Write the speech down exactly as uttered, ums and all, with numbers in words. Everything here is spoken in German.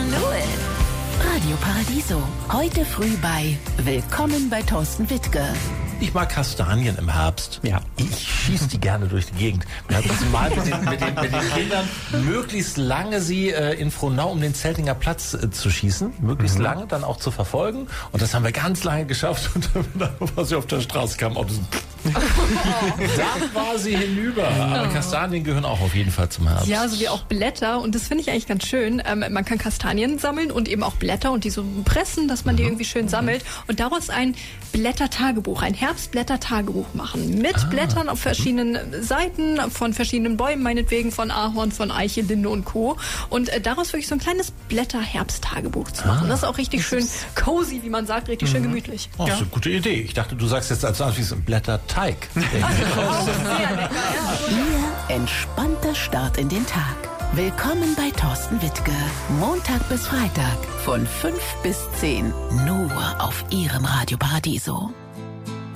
knew it. Radio Paradiso. Heute früh bei Willkommen bei Thorsten Wittke. Ich mag Kastanien im Herbst. Ja. Ich schieße die gerne durch die Gegend. Wir hatten uns mal mit den, mit, den, mit den Kindern möglichst lange sie äh, in Frohnau um den Zeltinger Platz äh, zu schießen. Möglichst mhm. lange, dann auch zu verfolgen. Und das haben wir ganz lange geschafft. Und dann war sie auf der Straße, kam Autos. Dann war sie hinüber. Aber Kastanien gehören auch auf jeden Fall zum Herbst. Ja, so wie auch Blätter. Und das finde ich eigentlich ganz schön. Ähm, man kann Kastanien sammeln und eben auch Blätter und die so pressen, dass man die irgendwie schön sammelt. Und daraus ein Blättertagebuch, ein Herbstblättertagebuch machen. Mit ah. Blättern auf verschiedenen Seiten, von verschiedenen Bäumen, meinetwegen von Ahorn, von Eiche, Linde und Co. Und äh, daraus wirklich so ein kleines Blätter-Herbsttagebuch zu machen. Ah. Das ist auch richtig schön cozy, wie man sagt, richtig mhm. schön gemütlich. Oh, das ist eine gute Idee. Ich dachte, du sagst jetzt als Anschluss ein Blätterteig. Auch sehr lecker, ja. Ihr entspannter Start in den Tag. Willkommen bei Thorsten Wittke. Montag bis Freitag von fünf bis zehn. Nur auf Ihrem Radio Paradiso.